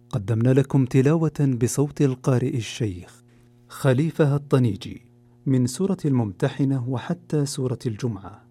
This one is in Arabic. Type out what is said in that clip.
قدمنا لكم تلاوة بصوت القارئ الشيخ خليفة الطنيجي من سورة الممتحنة وحتى سورة الجمعة.